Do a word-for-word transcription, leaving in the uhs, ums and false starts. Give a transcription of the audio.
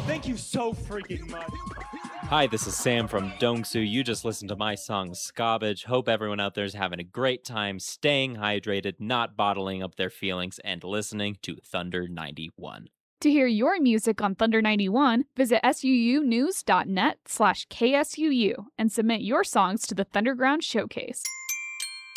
Thank you so freaking much. Hi, this is Sam from Dongsu. You just listened to my song Scobbage. Hope everyone out there is having a great time staying hydrated, not bottling up their feelings, and listening to Thunder ninety-one. To hear your music on Thunder ninety-one, visit suunews.net slash KSUU and submit your songs to the Thunderground Showcase.